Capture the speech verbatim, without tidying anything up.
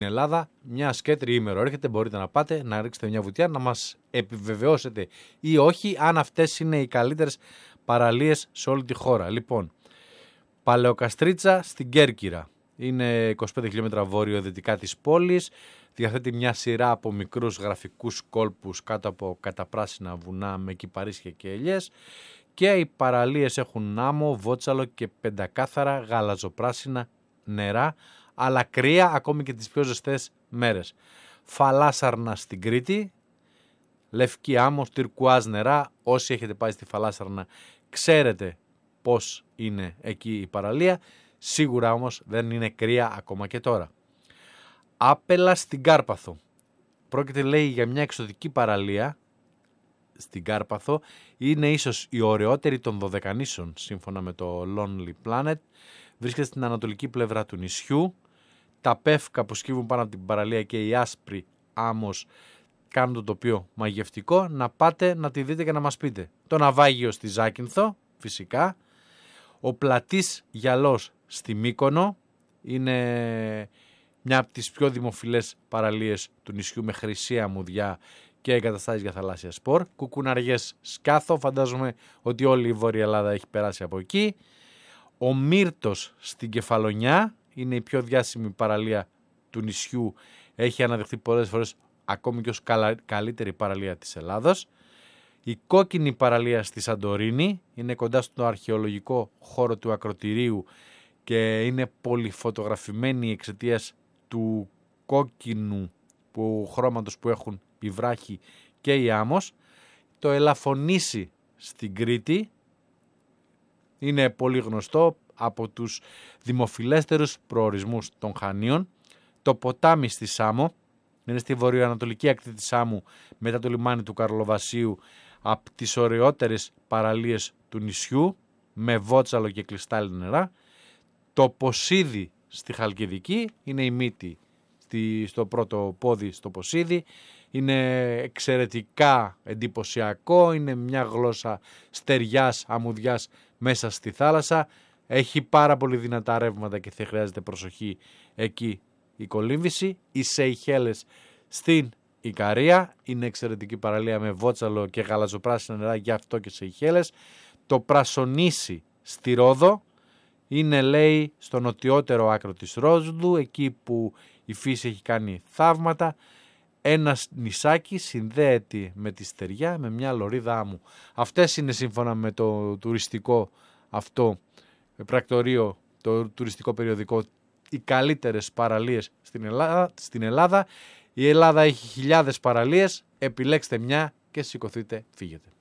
Ελλάδα, μια και τριήμερο έρχεται, μπορείτε να πάτε να ρίξετε μια βουτιά, να μας επιβεβαιώσετε ή όχι αν αυτές είναι οι καλύτερες παραλίες σε όλη τη χώρα. Λοιπόν, Παλαιοκαστρίτσα στην Κέρκυρα, είναι είκοσι πέντε χιλιόμετρα βόρειο-δυτικά της πόλης, διαθέτει μια σειρά από μικρούς γραφικούς κόλπους κάτω από καταπράσινα βουνά με κυπαρίσια και ελιές, και οι παραλίες έχουν άμμο, βότσαλο και πεντακάθαρα γαλαζοπράσινα νερά, αλλά κρύα ακόμη και τις πιο ζεστές μέρες. Φαλάσαρνα στην Κρήτη, λευκή άμμο, τυρκουάζ νερά. Όσοι έχετε πάει στη Φαλάσαρνα ξέρετε πώς είναι εκεί η παραλία. Σίγουρα όμως δεν είναι κρύα ακόμα και τώρα. Άπελα στην Κάρπαθο. Πρόκειται, λέει, για μια εξωτική παραλία στην Κάρπαθο. Είναι ίσως η ωραιότερη των Δωδεκανήσων σύμφωνα με το Lonely Planet. Βρίσκεται στην ανατολική πλευρά του νησιού. Τα πεύκα που σκύβουν πάνω από την παραλία και η άσπρη άμμος κάνουν το τοπίο μαγευτικό. Να πάτε να τη δείτε και να μας πείτε. Το ναυάγιο στη Ζάκυνθο, φυσικά. Ο πλατής γυαλός στη Μύκονο, είναι μια από τις πιο δημοφιλές παραλίες του νησιού, με χρυσή αμμουδιά και εγκαταστάσεις για θαλάσσια σπορ. Κουκουναριές Σκάθο, φαντάζομαι ότι όλη η Βόρεια Ελλάδα έχει περάσει από εκεί. Ο Μύρτος στην Κεφαλονιά, είναι η πιο διάσημη παραλία του νησιού, έχει αναδειχθεί πολλές φορές ακόμη και ως καλύτερη παραλία της Ελλάδος. Η Κόκκινη παραλία στη Σαντορίνη, είναι κοντά στο αρχαιολογικό χώρο του Ακροτηρίου και είναι πολυφωτογραφημένη εξαιτίας του κόκκινου που, χρώματος που έχουν η βράχη και η άμμος. Το Ελαφωνήσι στην Κρήτη είναι πολύ γνωστό, από τους δημοφιλέστερους προορισμούς των Χανίων. Το ποτάμι στη Σάμο, είναι στη βορειοανατολική ακτή της Σάμου, μετά το λιμάνι του Καρλοβασίου, από τις ωραιότερες παραλίες του νησιού, με βότσαλο και κρυστάλλινα νερά. Το Ποσίδι στη Χαλκιδική, είναι η μύτη στη, στο πρώτο πόδι στο Ποσίδι, είναι εξαιρετικά εντυπωσιακό, είναι μια γλώσσα στεριάς, αμμουδιάς μέσα στη θάλασσα, έχει πάρα πολύ δυνατά ρεύματα και θα χρειάζεται προσοχή εκεί η κολύμβηση. Οι Σεϊχέλες στην Ικαρία, είναι εξαιρετική παραλία με βότσαλο και γαλαζοπράσινα νερά, γι' αυτό και Σεϊχέλες. Το Πρασονήσι στη Ρόδο, είναι, λέει, στο νοτιότερο άκρο της Ρόδου, εκεί που η φύση έχει κάνει θαύματα. Ένα νησάκι συνδέεται με τη στεριά με μια λωρίδα άμμου. Αυτές είναι, σύμφωνα με το τουριστικό αυτό πρακτορείο, το τουριστικό περιοδικό, οι καλύτερες παραλίες στην Ελλάδα. Στην Ελλάδα. Η Ελλάδα έχει χιλιάδες παραλίες, επιλέξτε μια και σηκωθείτε, φύγετε.